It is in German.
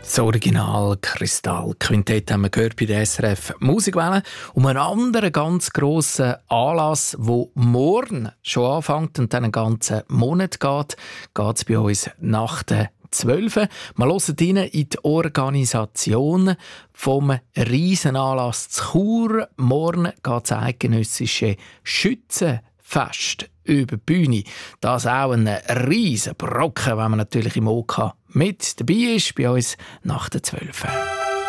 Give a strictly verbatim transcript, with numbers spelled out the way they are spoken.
Das Original Kristallquintett haben wir gehört bei der S R F Musikwelle. Um einen anderen ganz grossen Anlass, der morgen schon anfängt und dann einen ganzen Monat geht, geht es bei uns nach der zwölf. Wir hören rein in die Organisation vom Riesenanlass zu Chur. Morgen geht das eidgenössische Schützenfest über die Bühne. Das ist auch ein riesen Brocken, wenn man natürlich im OK mit dabei ist, bei uns nach der zwölf.